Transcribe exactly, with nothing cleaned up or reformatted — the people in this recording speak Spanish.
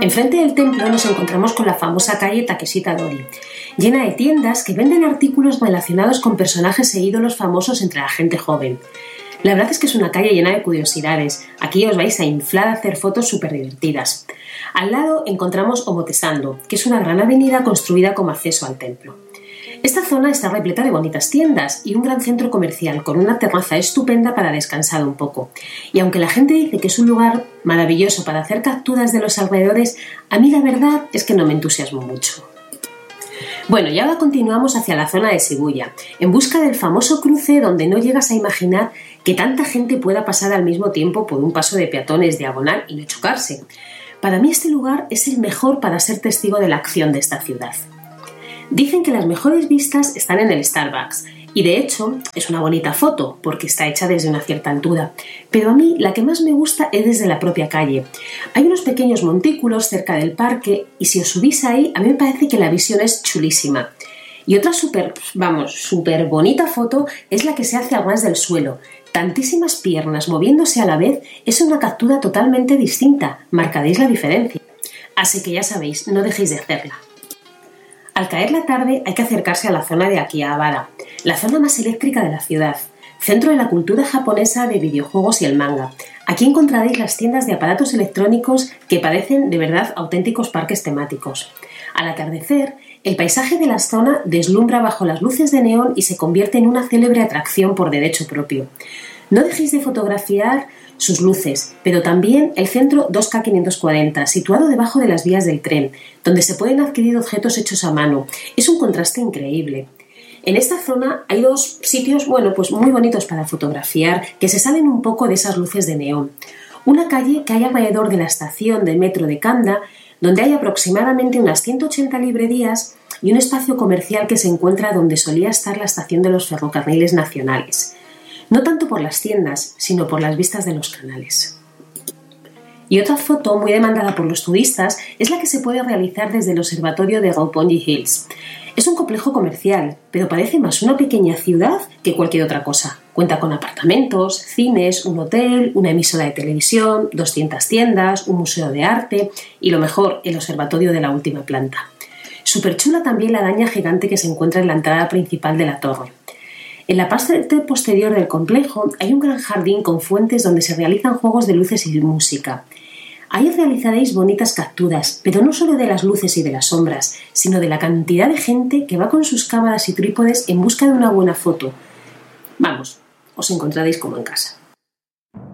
Enfrente del templo nos encontramos con la famosa calle Takeshita Dori, llena de tiendas que venden artículos relacionados con personajes e ídolos famosos entre la gente joven. La verdad es que es una calle llena de curiosidades. Aquí os vais a inflar a hacer fotos súper divertidas. Al lado encontramos Omotesando, que es una gran avenida construida como acceso al templo. Esta zona está repleta de bonitas tiendas y un gran centro comercial con una terraza estupenda para descansar un poco. Y aunque la gente dice que es un lugar maravilloso para hacer capturas de los alrededores, a mí la verdad es que no me entusiasmo mucho. Bueno, y ahora continuamos hacia la zona de Shibuya, en busca del famoso cruce donde no llegas a imaginar que tanta gente pueda pasar al mismo tiempo por un paso de peatones diagonal y no chocarse. Para mí este lugar es el mejor para ser testigo de la acción de esta ciudad. Dicen que las mejores vistas están en el Starbucks y de hecho es una bonita foto porque está hecha desde una cierta altura, pero a mí la que más me gusta es desde la propia calle. Hay unos pequeños montículos cerca del parque y si os subís ahí a mí me parece que la visión es chulísima. Y otra súper, vamos, súper bonita foto es la que se hace a ras del suelo. Tantísimas piernas moviéndose a la vez es una captura totalmente distinta, marcaréis la diferencia. Así que ya sabéis, no dejéis de hacerla. Al caer la tarde hay que acercarse a la zona de Akihabara, la zona más eléctrica de la ciudad, centro de la cultura japonesa de videojuegos y el manga. Aquí encontraréis las tiendas de aparatos electrónicos que parecen de verdad auténticos parques temáticos. Al atardecer, el paisaje de la zona deslumbra bajo las luces de neón y se convierte en una célebre atracción por derecho propio. No dejéis de fotografiar sus luces, pero también el centro dos K quinientos cuarenta, situado debajo de las vías del tren, donde se pueden adquirir objetos hechos a mano. Es un contraste increíble. En esta zona hay dos sitios, bueno, pues muy bonitos para fotografiar, que se salen un poco de esas luces de neón. Una calle que hay alrededor de la estación de metro de Kanda, donde hay aproximadamente unas ciento ochenta librerías y un espacio comercial que se encuentra donde solía estar la estación de los ferrocarriles nacionales. No tanto por las tiendas, sino por las vistas de los canales. Y otra foto muy demandada por los turistas es la que se puede realizar desde el observatorio de Roppongi Hills. Es un complejo comercial, pero parece más una pequeña ciudad que cualquier otra cosa. Cuenta con apartamentos, cines, un hotel, una emisora de televisión, doscientas tiendas, un museo de arte y, lo mejor, el observatorio de la última planta. Súper chula también la araña gigante que se encuentra en la entrada principal de la torre. En la parte posterior del complejo hay un gran jardín con fuentes donde se realizan juegos de luces y música. Ahí realizaréis bonitas capturas, pero no solo de las luces y de las sombras, sino de la cantidad de gente que va con sus cámaras y trípodes en busca de una buena foto. Vamos, os encontraréis como en casa.